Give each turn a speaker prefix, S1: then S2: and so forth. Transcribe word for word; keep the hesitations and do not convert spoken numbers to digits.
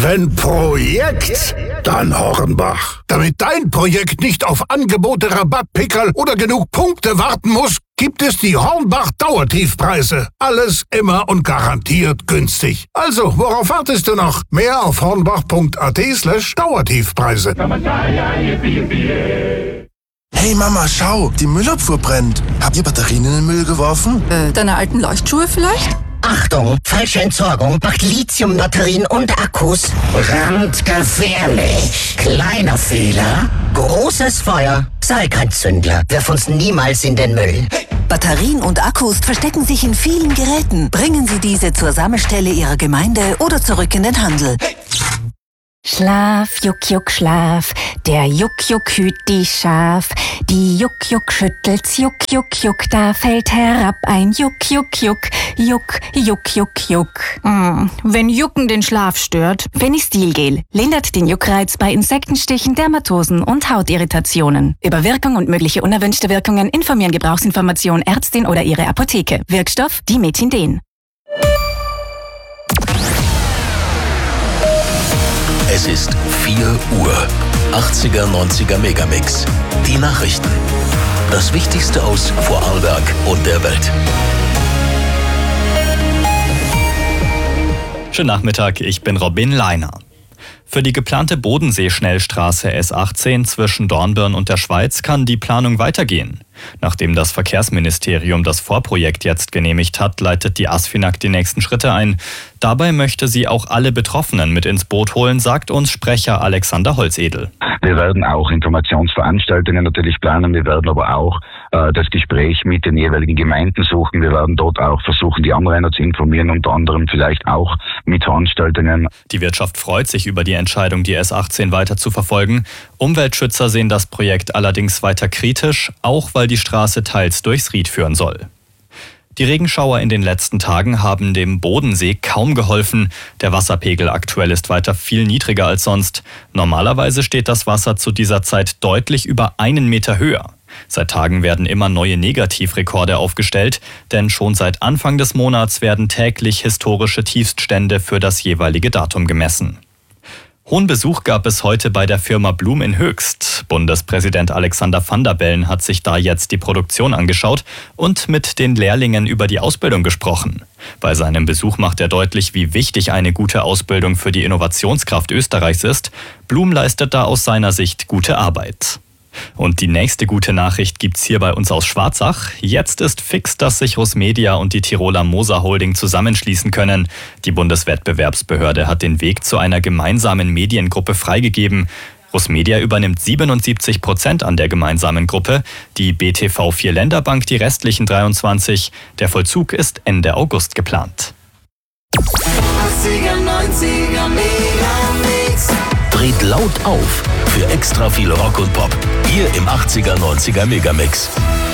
S1: Wenn Projekt, dann Hornbach. Damit dein Projekt nicht auf Angebote, Rabattpickerl oder genug Punkte warten muss, gibt es die Hornbach Dauertiefpreise. Alles immer und garantiert günstig. Also, worauf wartest du noch? Mehr auf hornbach.at slash Dauertiefpreise.
S2: Hey Mama, schau, die Müllabfuhr brennt. Habt ihr Batterien in den Müll geworfen?
S3: Äh, deine alten Leuchtschuhe vielleicht?
S4: Achtung, falsche Entsorgung macht Lithiumbatterien und Akkus brandgefährlich. Kleiner Fehler, großes Feuer. Sei kein Zündler, wirf uns niemals in den Müll.
S5: Batterien und Akkus verstecken sich in vielen Geräten. Bringen Sie diese zur Sammelstelle Ihrer Gemeinde oder zurück in den Handel.
S6: Schlaf, Juck, Juck, Schlaf, der Juck, Juck hüt die Schaf. Die Juck, Juck schüttelt's, Juck, Juck, Juck, da fällt herab ein Juck, Juck, Juck, Juck, Juck, Juck, Juck. Hm, wenn Jucken den Schlaf stört, Fenistilgel lindert den Juckreiz bei Insektenstichen, Dermatosen und Hautirritationen. Über Wirkung und mögliche unerwünschte Wirkungen informieren Gebrauchsinformation Ärztin oder Ihre Apotheke. Wirkstoff Dimethinden.
S7: Es ist vier Uhr. achtziger, neunziger Megamix. Die Nachrichten. Das Wichtigste aus Vorarlberg und der Welt.
S8: Schönen Nachmittag, ich bin Robin Leiner. Für die geplante Bodensee-Schnellstraße S achtzehn zwischen Dornbirn und der Schweiz kann die Planung weitergehen. Nachdem das Verkehrsministerium das Vorprojekt jetzt genehmigt hat, leitet die ASFINAG die nächsten Schritte ein. Dabei möchte sie auch alle Betroffenen mit ins Boot holen, sagt uns Sprecher Alexander Holzedel.
S9: Wir werden auch Informationsveranstaltungen natürlich planen, wir werden aber auch äh, das Gespräch mit den jeweiligen Gemeinden suchen. Wir werden dort auch versuchen, die Anrainer zu informieren, unter anderem vielleicht auch mit Veranstaltungen.
S8: Die Wirtschaft freut sich über die Entscheidung, die S achtzehn weiter zu verfolgen. Umweltschützer sehen das Projekt allerdings weiter kritisch, auch weil die Straße teils durchs Ried führen soll. Die Regenschauer in den letzten Tagen haben dem Bodensee kaum geholfen. Der Wasserpegel aktuell ist weiter viel niedriger als sonst. Normalerweise steht das Wasser zu dieser Zeit deutlich über einen Meter höher. Seit Tagen werden immer neue Negativrekorde aufgestellt, denn schon seit Anfang des Monats werden täglich historische Tiefststände für das jeweilige Datum gemessen. Hohen Besuch gab es heute bei der Firma Blum in Höchst. Bundespräsident Alexander Van der Bellen hat sich da jetzt die Produktion angeschaut und mit den Lehrlingen über die Ausbildung gesprochen. Bei seinem Besuch macht er deutlich, wie wichtig eine gute Ausbildung für die Innovationskraft Österreichs ist. Blum leistet da aus seiner Sicht gute Arbeit. Und die nächste gute Nachricht gibt's hier bei uns aus Schwarzach. Jetzt ist fix, dass sich Rusmedia und die Tiroler Moser Holding zusammenschließen können. Die Bundeswettbewerbsbehörde hat den Weg zu einer gemeinsamen Mediengruppe freigegeben. Rusmedia übernimmt siebenundsiebzig Prozent an der gemeinsamen Gruppe, die B T V vier Länderbank die restlichen dreiundzwanzig. Der Vollzug ist Ende August geplant.
S10: achtziger, neunziger Megamix.
S7: Dreht laut auf für extra viel Rock und Pop. Hier im achtziger, neunziger Megamix.